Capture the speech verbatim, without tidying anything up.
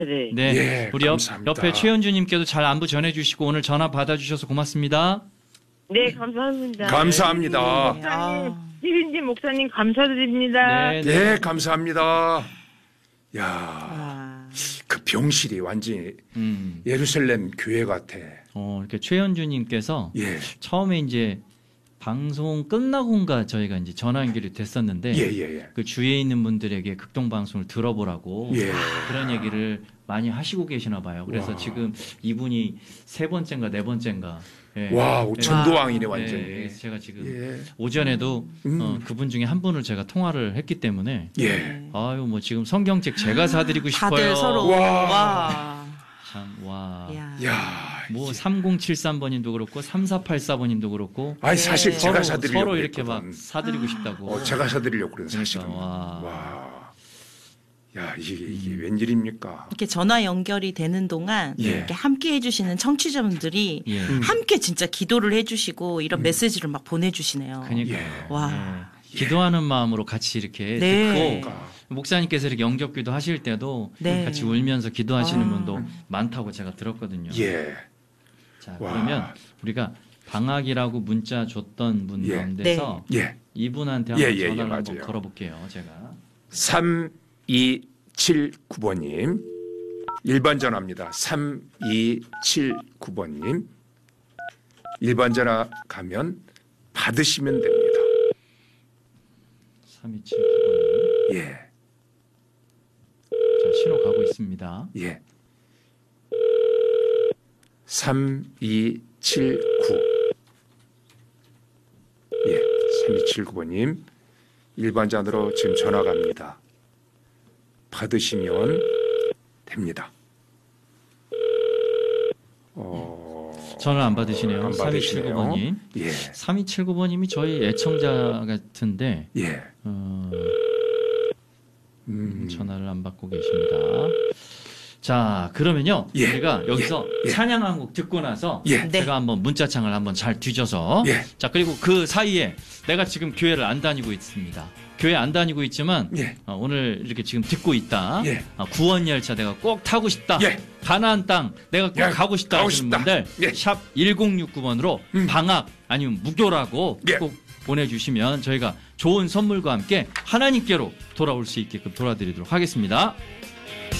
네. 네, 예, 우리 옆, 감사합니다. 옆에 최현주님께도 잘 안부 전해주시고 오늘 전화 받아주셔서 고맙습니다. 네, 감사합니다. 감사합니다. 목사님, 아. 피빈지 목사님 감사드립니다. 네, 네, 감사합니다. 야, 아. 그 병실이 완전히 음, 예루살렘 교회 같아. 어, 이렇게 최현주님께서 예, 처음에 이제 방송 끝나고인가 저희가 이제 전화 연결이 됐었는데 예, 예, 예. 그 주위에 있는 분들에게 극동 방송을 들어보라고 예. 그런 얘기를 많이 하시고 계시나 봐요. 그래서 와. 지금 이분이 세 번째인가 네 번째인가. 예. 와, 예. 전도왕이네 예, 완전히. 그래서 제가 지금 예, 오전에도 음. 어, 그분 중에 한 분을 제가 통화를 했기 때문에 예. 아유 뭐 지금 성경책 제가 사드리고 싶어요. 다들 서로 와. 와. 참, 와. 야. 야, 뭐 삼공칠삼 번님도 그렇고 삼사팔사 번님도 그렇고 아니 네. 사실 제가 서로, 사드리려고 서로 이렇게 막 그랬거든. 사드리고 싶다고. 어, 제가 사드리려고 그래서 그러니까, 사실은. 와. 와. 야, 이게 이게 음. 웬일입니까? 이렇게 전화 연결이 되는 동안 예. 이렇게 함께 해주시는 청취자분들이 예. 음. 함께 진짜 기도를 해주시고 이런 메시지를 막 보내주시네요. 그러니까 예. 와. 예. 기도하는 마음으로 같이 이렇게 네. 듣고 그러니까. 목사님께서 이렇게 영접기도 하실 때도 네. 같이 울면서 기도하시는 아. 분도 많다고 제가 들었거든요. 예. 자, 와. 그러면 우리가 방학이라고 문자 줬던 분 예. 가운데서 예. 이분한테 예, 한번 예, 예, 전화를 한번 맞아요. 걸어볼게요. 제가. 삼이칠구 번님 일 번 전화입니다. 삼이칠구 번님 일 번 전화 가면 받으시면 됩니다. 삼이칠구 번님. 예. 자, 신호 가고 있습니다. 예. 삼이칠구 예. 삼이칠구 번님 일반전으로 지금 전화 갑니다. 받으시면 됩니다. 어... 전화 안 받으시네요. 안 삼이칠구 번님. 예. 삼이칠구 번님이 저희 애청자 같은데 예. 어, 음. 전화를 안 받고 계십니다. 자, 그러면요. 예. 우리가 여기서 예. 예. 찬양 한 곡 듣고 나서 예. 네. 제가 한번 문자창을 한번 잘 뒤져서 예. 자, 그리고 그 사이에 내가 지금 교회를 안 다니고 있습니다. 교회 안 다니고 있지만 예. 어, 오늘 이렇게 지금 듣고 있다. 예. 어, 구원 열차 내가 꼭 타고 싶다. 예. 가나안 땅 내가 꼭 예. 가고 싶다 가고 하시는 싶다. 분들 예. 샵 일공육구 번으로 음. 방학 아니면 무교라고 예. 꼭 보내주시면 저희가 좋은 선물과 함께 하나님께로 돌아올 수 있게끔 돌아드리도록 하겠습니다.